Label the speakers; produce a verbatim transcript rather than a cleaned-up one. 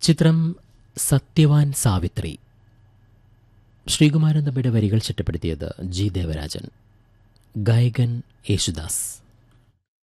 Speaker 1: ചിത്രം സത്യവാൻ സാവിത്രി. ശ്രീകുമാരൻ തമ്പിയുടെ വരികൾ ചിട്ടപ്പെടുത്തിയത് ജി ദേവരാജൻ. ഗായകൻ യേശുദാസ്.